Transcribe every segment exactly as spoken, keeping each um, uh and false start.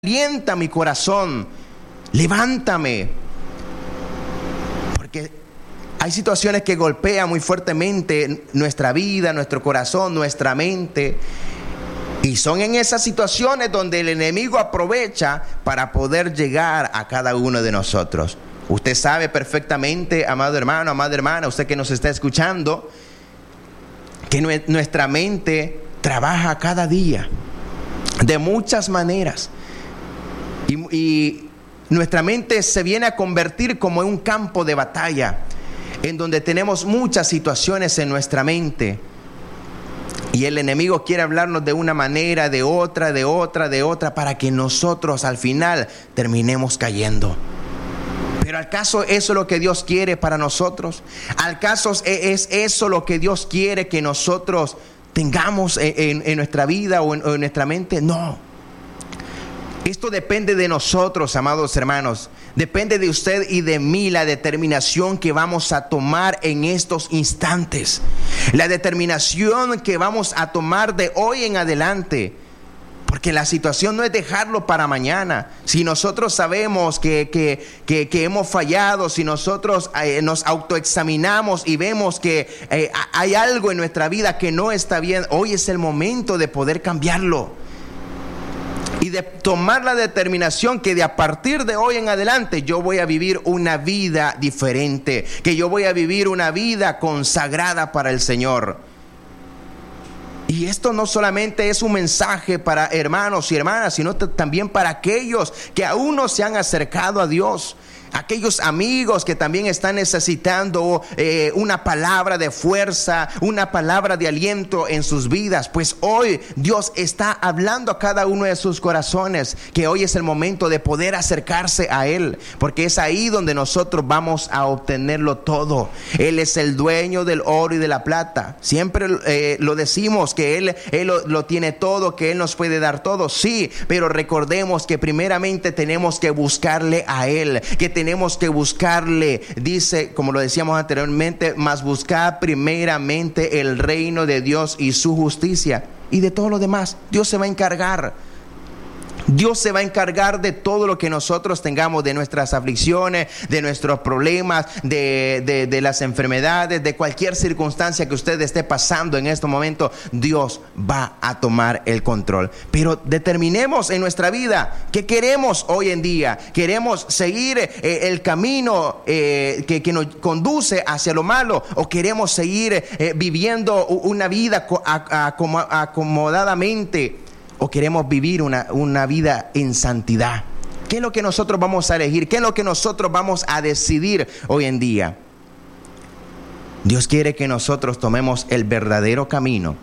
alienta mi corazón, levántame. Porque hay situaciones que golpean muy fuertemente nuestra vida, nuestro corazón, nuestra mente. Y son en esas situaciones donde el enemigo aprovecha para poder llegar a cada uno de nosotros. Usted sabe perfectamente, amado hermano, amada hermana, usted que nos está escuchando, que nuestra mente trabaja cada día de muchas maneras. Y, y nuestra mente se viene a convertir como en un campo de batalla, en donde tenemos muchas situaciones en nuestra mente. Y el enemigo quiere hablarnos de una manera, de otra, de otra, de otra, para que nosotros al final terminemos cayendo. Pero ¿acaso eso es lo que Dios quiere para nosotros? ¿Acaso es eso lo que Dios quiere que nosotros tengamos en, en, en nuestra vida o en, o en nuestra mente? No. Esto depende de nosotros, amados hermanos. Depende de usted y de mí la determinación que vamos a tomar en estos instantes. La determinación que vamos a tomar de hoy en adelante. Porque la situación no es dejarlo para mañana. Si nosotros sabemos que, que, que, que hemos fallado, si nosotros eh, nos autoexaminamos y vemos que eh, hay algo en nuestra vida que no está bien, hoy es el momento de poder cambiarlo. Y de tomar la determinación que de a partir de hoy en adelante yo voy a vivir una vida diferente, que yo voy a vivir una vida consagrada para el Señor. Y esto no solamente es un mensaje para hermanos y hermanas, sino t- también para aquellos que aún no se han acercado a Dios. Aquellos amigos que también están necesitando eh, una palabra de fuerza, una palabra de aliento en sus vidas. Pues hoy Dios está hablando a cada uno de sus corazones, que hoy es el momento de poder acercarse a Él, porque es ahí donde nosotros vamos a obtenerlo todo. Él es el dueño del oro y de la plata. Siempre eh, lo decimos, que Él, él lo, lo tiene todo, que Él nos puede dar todo. Sí, pero recordemos que primeramente tenemos que buscarle a Él, que tenemos que buscarle, dice, como lo decíamos anteriormente, mas buscad primeramente el reino de Dios y su justicia, y de todo lo demás Dios se va a encargar. Dios se va a encargar de todo lo que nosotros tengamos, de nuestras aflicciones, de nuestros problemas, de, de, de las enfermedades, de cualquier circunstancia que usted esté pasando en este momento. Dios va a tomar el control. Pero determinemos en nuestra vida qué queremos hoy en día. ¿Queremos seguir eh, el camino eh, que, que nos conduce hacia lo malo? ¿O queremos seguir eh, viviendo una vida acomodadamente? ¿O queremos vivir una, una vida en santidad? ¿Qué es lo que nosotros vamos a elegir? ¿Qué es lo que nosotros vamos a decidir hoy en día? Dios quiere que nosotros tomemos el verdadero camino,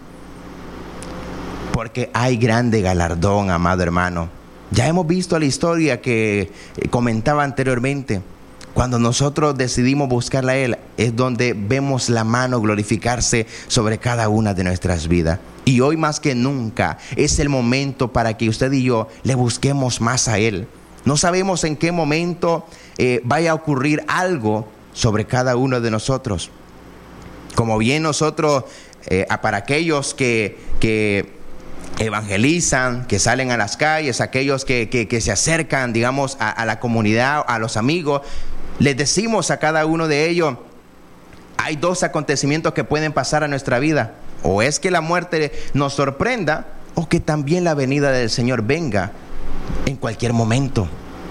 porque hay grande galardón, amado hermano. Ya hemos visto la historia que comentaba anteriormente. Cuando nosotros decidimos buscarle a Él, es donde vemos la mano glorificarse sobre cada una de nuestras vidas. Y hoy más que nunca es el momento para que usted y yo le busquemos más a Él. No sabemos en qué momento eh, vaya a ocurrir algo sobre cada uno de nosotros. Como bien nosotros, eh, para aquellos que... que evangelizan, que salen a las calles, aquellos que, que, que se acercan, digamos, a, a la comunidad, a los amigos, les decimos a cada uno de ellos, hay dos acontecimientos que pueden pasar a nuestra vida. O es que la muerte nos sorprenda, o que también la venida del Señor venga en cualquier momento.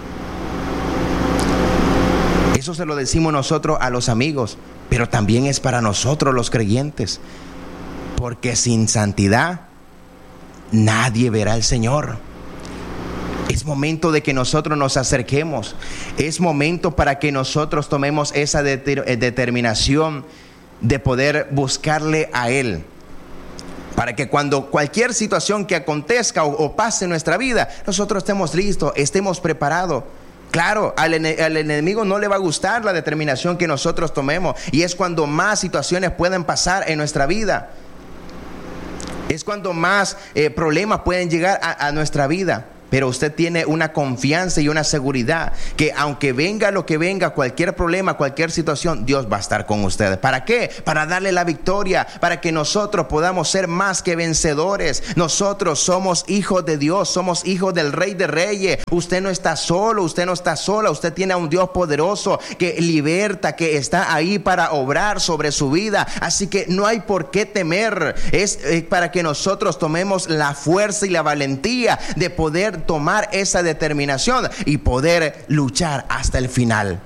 Eso se lo decimos nosotros a los amigos, pero también es para nosotros los creyentes, porque sin santidad nadie verá al Señor. Es momento de que nosotros nos acerquemos. Es momento para que nosotros tomemos esa deter- determinación de poder buscarle a Él, para que cuando cualquier situación que acontezca o, o pase en nuestra vida, nosotros estemos listos, estemos preparados. Claro, al, ene- al enemigo no le va a gustar la determinación que nosotros tomemos, y es cuando más situaciones pueden pasar en nuestra vida. Es cuando más eh, problemas pueden llegar a, a nuestra vida. pero usted tiene una confianza y una seguridad que aunque venga lo que venga, cualquier problema, cualquier situación, Dios va a estar con ustedes. ¿Para qué? Para darle la victoria, para que nosotros podamos ser más que vencedores. Nosotros somos hijos de Dios, somos hijos del Rey de Reyes. Usted no está solo, usted no está sola, usted tiene a un Dios poderoso que liberta, que está ahí para obrar sobre su vida. Así que no hay por qué temer. Es eh, para que nosotros tomemos la fuerza y la valentía de poder tomar esa determinación y poder luchar hasta el final.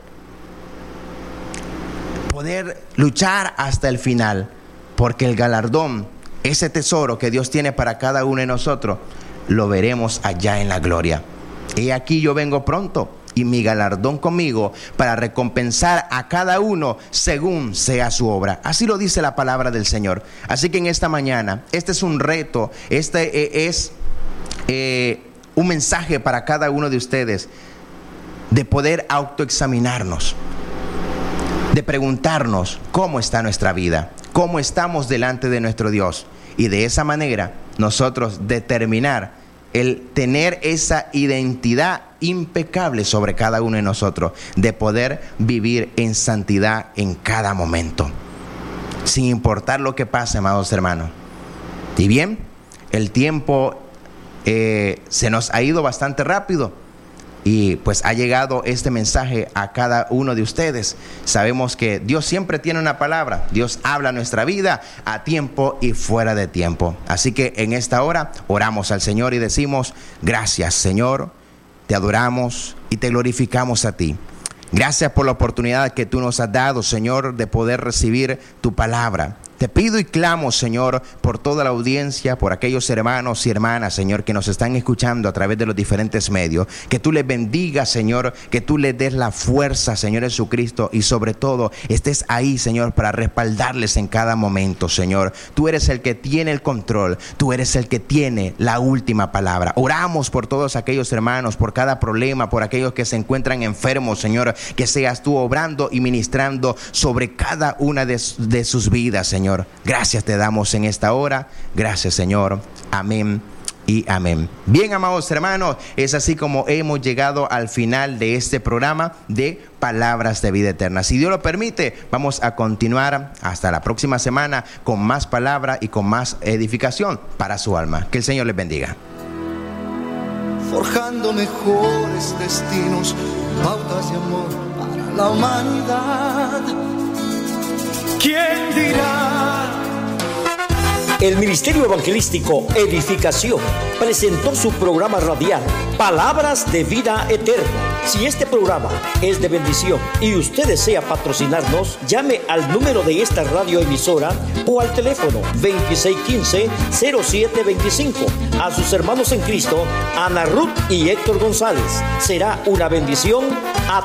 Poder luchar hasta el final, porque el galardón, ese tesoro que Dios tiene para cada uno de nosotros, lo veremos allá en la gloria. He aquí yo vengo pronto, y mi galardón conmigo para recompensar a cada uno según sea su obra. Así lo dice la palabra del Señor. Así que en esta mañana, este es un reto, este es eh, un mensaje para cada uno de ustedes, de poder autoexaminarnos, de preguntarnos cómo está nuestra vida, cómo estamos delante de nuestro Dios, y de esa manera nosotros determinar el tener esa identidad impecable sobre cada uno de nosotros, de poder vivir en santidad en cada momento, sin importar lo que pase, amados hermanos. Y bien, el tiempo eh, se nos ha ido bastante rápido, y pues ha llegado este mensaje a cada uno de ustedes. Sabemos que Dios siempre tiene una palabra. Dios habla a nuestra vida a tiempo y fuera de tiempo. Así que en esta hora oramos al Señor y decimos: gracias, Señor, te adoramos y te glorificamos a ti. Gracias por la oportunidad que tú nos has dado, Señor, de poder recibir tu palabra. Te pido y clamo, Señor, por toda la audiencia, por aquellos hermanos y hermanas, Señor, que nos están escuchando a través de los diferentes medios. Que tú les bendigas, Señor, que tú les des la fuerza, Señor Jesucristo, y sobre todo estés ahí, Señor, para respaldarles en cada momento, Señor. Tú eres el que tiene el control, tú eres el que tiene la última palabra. Oramos por todos aquellos hermanos, por cada problema, por aquellos que se encuentran enfermos, Señor, que seas tú obrando y ministrando sobre cada una de, de sus vidas, Señor. Gracias te damos en esta hora. Gracias, Señor. Amén y amén. Bien, amados hermanos, es así como hemos llegado al final de este programa de Palabras de Vida Eterna. Si Dios lo permite, vamos a continuar hasta la próxima semana con más palabra y con más edificación para su alma. Que el Señor les bendiga. Forjando mejores destinos, pautas de amor para la humanidad. ¿Quién dirá? El Ministerio Evangelístico Edificación presentó su programa radial Palabras de Vida Eterna. Si este programa es de bendición y usted desea patrocinarnos, llame al número de esta radioemisora o al teléfono veintiséis quince, cero siete veinticinco. A sus hermanos en Cristo, Ana Ruth y Héctor González. Será una bendición